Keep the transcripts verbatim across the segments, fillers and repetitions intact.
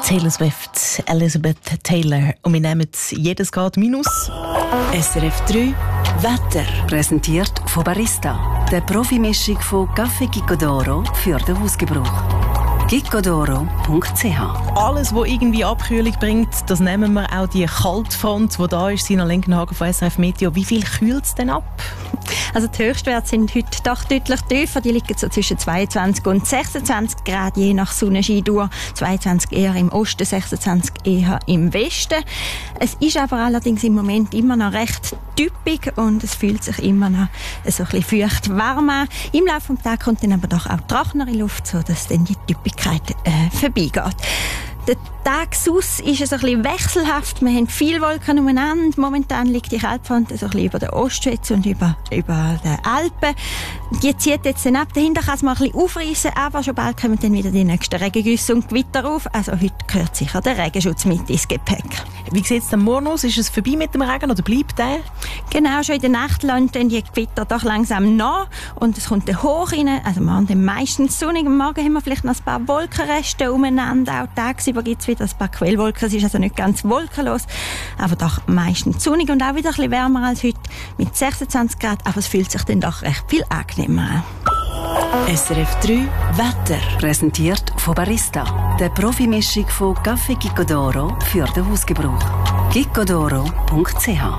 Taylor Swift, Elizabeth Taylor. Und wir nehmen jedes Grad minus. S R F drei Wetter. Präsentiert von Barista. Der Profimischung von Café Gicodoro für den Hausgebrauch. gicodoro punkt c h. Alles, was irgendwie Abkühlung bringt, das nehmen wir. Auch die Kaltfront, die da ist, Sina Lenkenhagen von S R F Meteo. Wie viel kühlt es denn ab? Also die Höchstwerte sind heute doch deutlich tiefer. Die liegen so zwischen zweiundzwanzig und sechsundzwanzig Grad, je nach Sonnenschein durch. zweiundzwanzig eher im Osten, sechsundzwanzig eher im Westen. Es ist aber allerdings im Moment immer noch recht typisch und es fühlt sich immer noch so ein bisschen feucht warm an. Im Laufe des Tages kommt dann aber doch auch trockenere Luft, sodass dann die Typigkeit äh, vorbeigeht. Der Tagesaus ist es ein bisschen wechselhaft. Wir haben viele Wolken umeinander. Momentan liegt die Kaltfront so ein bisschen über der Ostschweiz und über, über den Alpen. Die zieht jetzt dann ab. Dahinter kann es mal ein bisschen aufreissen, aber schon bald kommen dann wieder die nächsten Regengüsse und Gewitter auf. Also heute gehört sicher der Regenschutz mit ins Gepäck. Wie sieht es dann morgen aus? Ist es vorbei mit dem Regen oder bleibt der? Genau, schon in der Nacht lassen dann die Gewitter doch langsam nach und es kommt dann hoch rein. Also morgen dann meistens sonnig. Am Morgen haben wir vielleicht noch ein paar Wolkenreste umeinander. Auch tagsüber gibt es wieder ein paar Quellwolken. Es ist also nicht ganz wolkenlos, aber doch meistens sonnig und auch wieder ein bisschen wärmer als heute mit sechsundzwanzig Grad. Aber es fühlt sich dann doch recht viel angenehmer an. S R F drei Wetter. Präsentiert von Barista. Der Profimischung von Café Gicodoro für den Hausgebrauch. gicodoro punkt c h.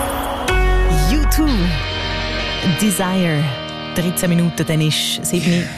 U zwei Desire. dreizehn Minuten, dann ist sieben